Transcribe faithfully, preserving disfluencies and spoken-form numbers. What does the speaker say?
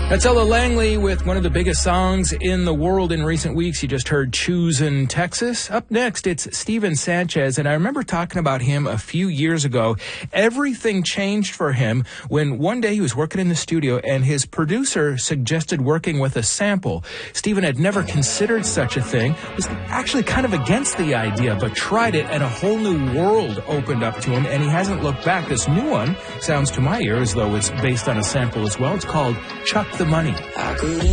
That's Ella Langley with one of the biggest songs in the world in recent weeks. You just heard Choosin' Texas. Up next, it's Steven Sanchez, and I remember talking about him a few years ago. Everything changed for him when one day he was working in the studio and his producer suggested working with a sample. Steven had never considered such a thing, was actually kind of against the idea, but tried it, and a whole new world opened up to him, and he hasn't looked back. This new one sounds to my ear as though it's based on a sample as well. It's called Chuck the Money.